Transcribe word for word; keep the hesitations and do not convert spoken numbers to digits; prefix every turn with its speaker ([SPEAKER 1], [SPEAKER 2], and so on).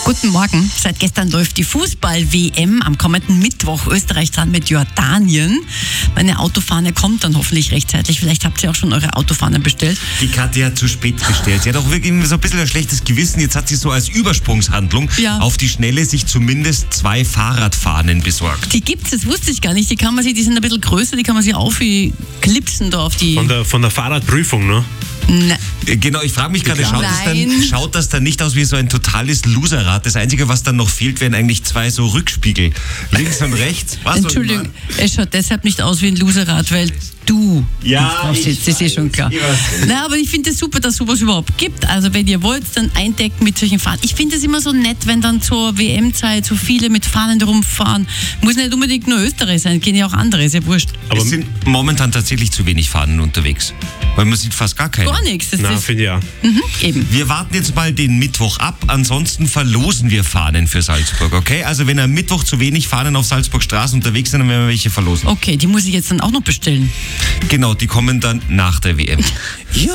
[SPEAKER 1] Guten Morgen. Seit gestern läuft die Fußball-W M am kommenden Mittwoch. Österreich dran mit Jordanien. Meine Autofahne kommt dann hoffentlich rechtzeitig. Vielleicht habt ihr auch schon eure Autofahnen bestellt.
[SPEAKER 2] Die Katja hat zu spät bestellt. Sie hat auch wirklich so ein bisschen ein schlechtes Gewissen. Jetzt hat sie so als Übersprungshandlung
[SPEAKER 1] Ja.
[SPEAKER 2] auf die Schnelle sich zumindest zwei Fahrradfahnen besorgt.
[SPEAKER 1] Die gibt's, das wusste ich gar nicht. Die kann man sich, die sind ein bisschen größer, die kann man sich aufklipsen da auf die...
[SPEAKER 3] Von der, von der Fahrradprüfung, ne?
[SPEAKER 1] Na,
[SPEAKER 2] Äh, Genau, ich frage mich gerade,
[SPEAKER 1] Nein.
[SPEAKER 2] schaut das, dann, schaut das dann nicht aus wie so ein totales Loserrad? Das Einzige, was dann noch fehlt, wären eigentlich zwei so Rückspiegel. Links und rechts. Was
[SPEAKER 1] Entschuldigung, es schaut deshalb nicht aus wie ein Loserrad, weil du
[SPEAKER 2] Ja,
[SPEAKER 1] drauf sitzt. Das ist eh schon klar.
[SPEAKER 2] ich weiß.
[SPEAKER 1] Na, aber ich finde es super, dass es sowas überhaupt gibt. Also wenn ihr wollt, dann eindecken mit solchen Fahnen. Ich finde es immer so nett, wenn dann zur W M-Zeit so viele mit Fahnen rumfahren. Muss nicht unbedingt nur Österreich sein, gehen ja auch andere, ist ja wurscht.
[SPEAKER 3] Aber
[SPEAKER 2] Es sind momentan tatsächlich zu wenig Fahnen unterwegs. Weil man sieht fast gar keine.
[SPEAKER 1] Gar nichts. Das
[SPEAKER 3] na,
[SPEAKER 1] ist
[SPEAKER 3] finde ich auch.
[SPEAKER 1] mhm, eben.
[SPEAKER 2] Wir warten jetzt mal den Mittwoch ab, ansonsten verlosen wir Fahnen für Salzburg, okay? Also wenn am Mittwoch zu wenig Fahnen auf Salzburg Straße unterwegs sind, dann werden wir welche verlosen.
[SPEAKER 1] Okay, die muss ich jetzt dann auch noch bestellen.
[SPEAKER 2] Genau, die kommen dann nach der W M.